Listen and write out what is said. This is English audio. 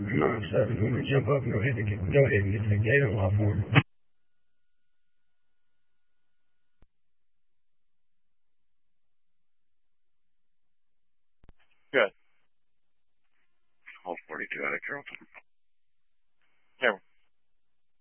9-7, when we jump up, go ahead and get to the gate unlock for me. Good. Hold 42 out of Carrollton. Camera.